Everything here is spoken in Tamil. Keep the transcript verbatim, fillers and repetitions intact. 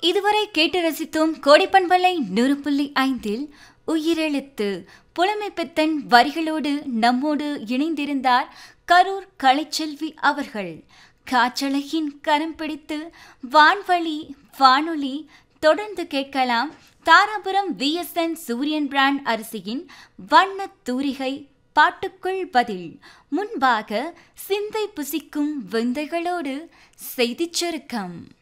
இதுவரை கேட்டு ரசித்தோம் கோடிப்பண்பலை நூறு புள்ளி ஐந்தில் உயிரெழுத்து புலமைப்பித்தன் வரிகளோடு நம்மோடு இணைந்திருந்தார் கரூர் கலைச்செல்வி அவர்கள். காற்றலையின் கரம் பிடித்து வான்வழி வானொலி தொடர்ந்து கேட்கலாம். தாராபுரம் வி எஸ் என் சூரியன் பிராண்ட் அரிசியின் வண்ண தூரிகை பாட்டுக்குள் பதில். முன்பாக சிந்தை புசிக்கும் விந்தைகளோடு செய்திச் சுருக்கம்.